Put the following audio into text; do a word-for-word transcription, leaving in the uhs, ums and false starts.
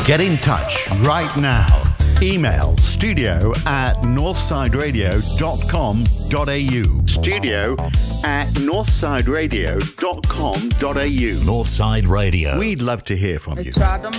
Get in touch right now. Email studio at northsideradio dot com dot a u. Studio at northsideradio dot com dot a u. Northside Radio. We'd love to hear from you.